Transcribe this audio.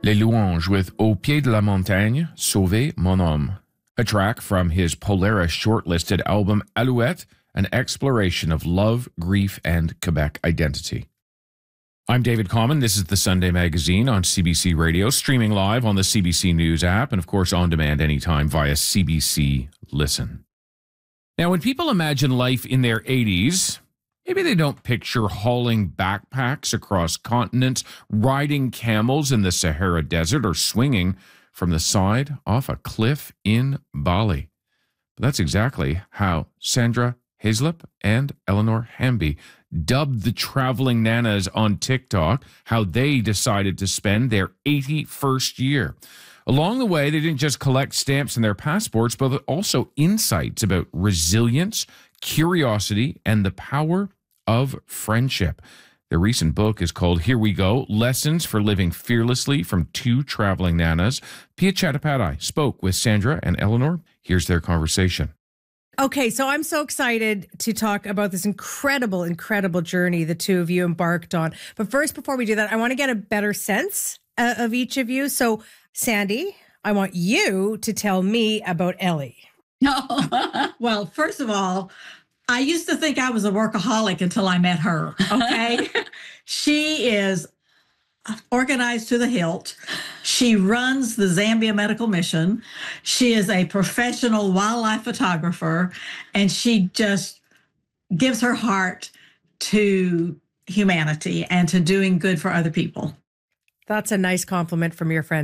Les Louanges with Au pied de la montagne, sauver mon homme. A track from his Polaris shortlisted album Alouette, an exploration of love, grief, and Quebec identity. I'm David Common. This is the Sunday Magazine on CBC Radio, streaming live on the CBC News app, and of course on demand anytime via CBC Listen. Now, when people imagine life in their 80s, maybe they don't picture hauling backpacks across continents, riding camels in the Sahara Desert, or swinging from the side off a cliff in Bali. But that's exactly how Sandra Hazlip and Eleanor Hamby dubbed the traveling nanas on TikTok, how they decided to spend their 81st year. Along the way, they didn't just collect stamps in their passports, but also insights about resilience, curiosity, and the power of friendship. Their recent book is called Here We Go, Lessons for Living Fearlessly from Two Traveling Nanas. Pia Chattopadhyay spoke with Sandra and Eleanor. Here's their conversation. Okay, so I'm so excited to talk about this incredible journey the two of you embarked on. But first, before we do that, I want to get a better sense of each of you. So, Sandy, I want you to tell me about Ellie. Well, first of all, I used to think I was a workaholic until I met her, okay? She is organized to the hilt. She runs the Zambia Medical Mission. She is a professional wildlife photographer, and she just gives her heart to humanity and to doing good for other people. That's a nice compliment from your friend.